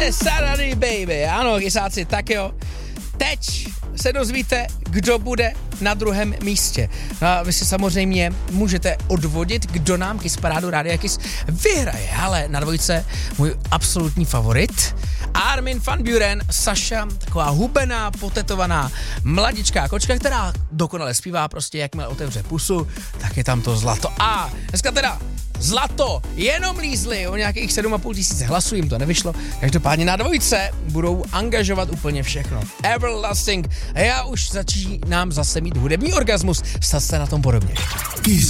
Sarany baby, ano, kysáci, tak jo. Teď se dozvíte, kdo bude na druhém místě. No a vy si samozřejmě můžete odvodit, kdo nám Kiss Parádu Rádia Kiss vyhraje. Ale na dvojce můj absolutní favorit Armin van Buuren, Saša, taková hubená, potetovaná mladičká kočka, která dokonale zpívá, prostě jakmile otevře pusu, tak je tam to zlato. A dneska teda zlato jenom lízli, o nějakých 7,5 tisíce hlasů jim to nevyšlo, každopádně na dvojce budou angažovat úplně všechno. Everlasting, a já už začínám zase mít hudební orgasmus, snad jste na tom podobně. Kiss